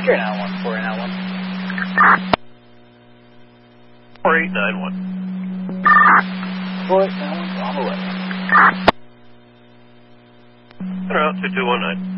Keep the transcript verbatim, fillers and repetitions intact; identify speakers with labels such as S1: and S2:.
S1: Sure, nine one, four eight nine one.
S2: four eight nine one.
S1: four eight nine one, on the way.
S2: Route two two one nine.